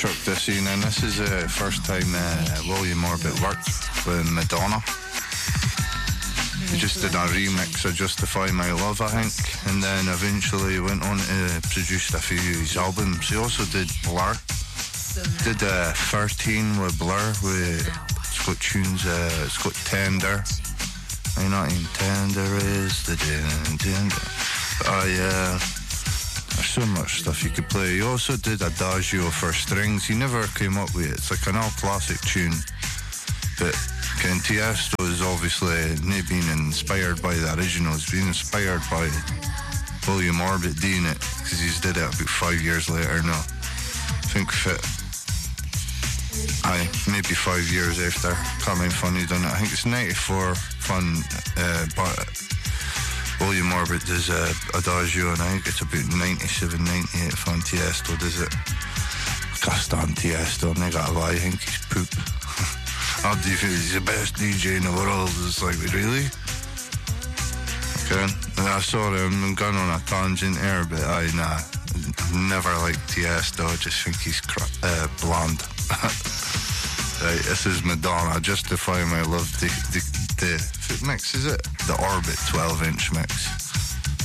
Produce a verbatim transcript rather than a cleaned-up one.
chuck this in, and this is the first time uh, William Orbit worked with Madonna. He just did a remix of Justify My Love, I think, and then eventually went on to produce a few of his albums. He also did Blur. Did uh, thirteen with Blur, with, it's got tunes, uh, it's got Tender. I'm not even tender is the tender. I, uh, there's so much stuff you could play. He also did Adagio for strings. He never came up with it. It's like an all classic tune. But Ken Tiesto is obviously not being inspired by the original. He's been inspired by William Orbit doing it, because he's did it about five years later now. Think fit. Aye, maybe five years after Coming Funny done it. I think it's ninety-four fun, uh, but William Orbit does uh, Adagio, and I think it's about ninety-seven, ninety-eight fun Tiesto does it. Can't stand Tiesto, and I gotta lie, I think he's poop. How do you feel? He's the best D J in the world. It's like, really? Okay. And I saw him, I'm going on a tangent here, but I, nah, never liked Tiesto. I just think he's cr- uh, blonde. Right, this is Madonna, Justify My Love, the, the, the mix, is it? The Orbit twelve inch mix.